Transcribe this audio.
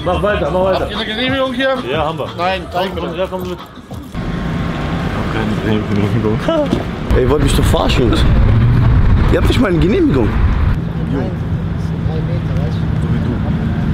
Mach weiter, mach weiter. Habt ihr eine Genehmigung hier? Ja, haben wir. Nein, zeig mir. Ja, komm mit. Keine Genehmigung. Ey, ihr wollt mich doch verarschen, Jungs. Ihr habt nicht mal eine Genehmigung. Nein.